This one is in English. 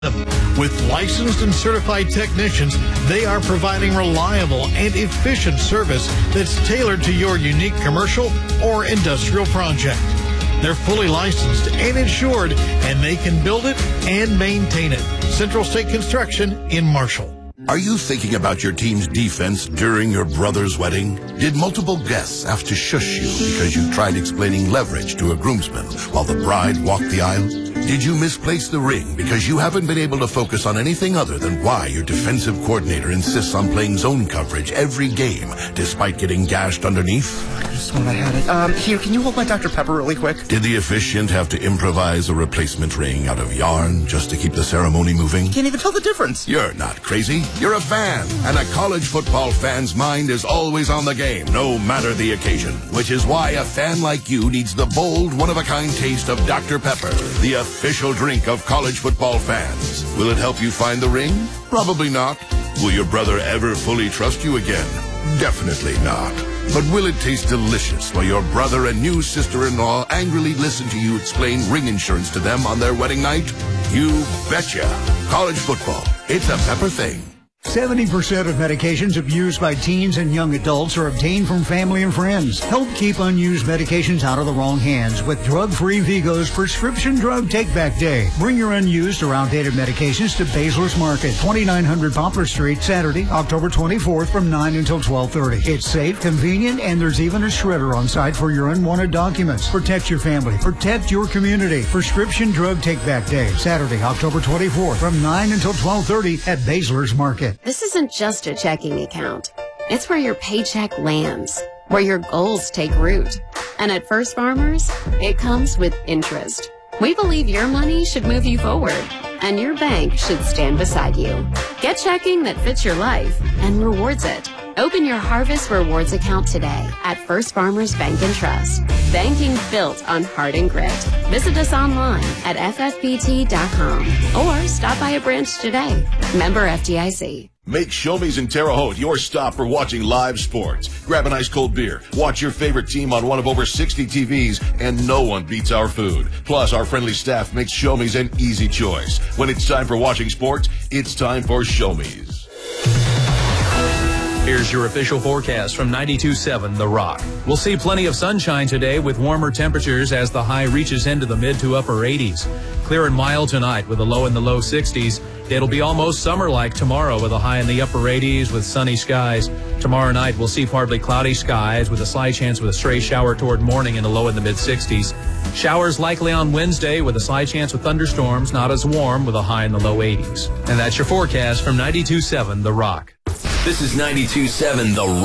With licensed and certified technicians, they are providing reliable and efficient service that's tailored to your unique commercial or industrial project. They're fully licensed and insured, and they can build it and maintain it. Central State Construction in Marshall. Are you thinking about your team's defense during your brother's wedding? Did multiple guests have to shush you because you tried explaining leverage to a groomsman while the bride walked the aisle? Did you misplace the ring because you haven't been able to focus on anything other than why your defensive coordinator insists on playing zone coverage every game despite getting gashed underneath? I just thought I had it. Here, can you hold my Dr. Pepper really quick? Did the officiant have to improvise a replacement ring out of yarn just to keep the ceremony moving? Can't even tell the difference. You're not crazy. You're a fan, and a college football fan's mind is always on the game, no matter the occasion. Which is why a fan like you needs the bold, one-of-a-kind taste of Dr. Pepper, the official drink of college football fans. Will it help you find the ring? Probably not. Will your brother ever fully trust you again? Definitely not. But will it taste delicious while your brother and new sister-in-law angrily listen to you explain ring insurance to them on their wedding night? You betcha. College football. It's a Pepper thing. 70% of medications abused by teens and young adults are obtained from family and friends. Help keep unused medications out of the wrong hands with Drug-Free Vigo's Prescription Drug Take-Back Day. Bring your unused or outdated medications to Basler's Market, 2900 Poplar Street, Saturday, October 24th from 9 until 12:30. It's safe, convenient, and there's even a shredder on site for your unwanted documents. Protect your family. Protect your community. Prescription Drug Take-Back Day, Saturday, October 24th from 9 until 12:30 at Basler's Market. This isn't just a checking account. It's where your paycheck lands, where your goals take root. And at First Farmers, it comes with interest. We believe your money should move you forward, and your bank should stand beside you. Get checking that fits your life and rewards it. Open your Harvest Rewards account today at First Farmers Bank and Trust. Banking built on heart and grit. Visit us online at ffpt.com or stop by a branch today. Member FDIC. Make Show Me's in Terre Haute your stop for watching live sports. Grab an ice cold beer, watch your favorite team on one of over 60 TVs, and no one beats our food. Plus, our friendly staff makes Show Me's an easy choice. When it's time for watching sports, it's time for Show Me's. Here's your official forecast from 92.7 The Rock. We'll see plenty of sunshine today with warmer temperatures as the high reaches into the mid to upper 80s. Clear and mild tonight with a low in the low 60s. It'll be almost summer-like tomorrow with a high in the upper 80s with sunny skies. Tomorrow night we'll see partly cloudy skies with a slight chance of a stray shower toward morning and a low in the mid 60s. Showers likely on Wednesday with a slight chance of thunderstorms, not as warm with a high in the low 80s. And that's your forecast from 92.7 The Rock. This is 92.7 The Rock.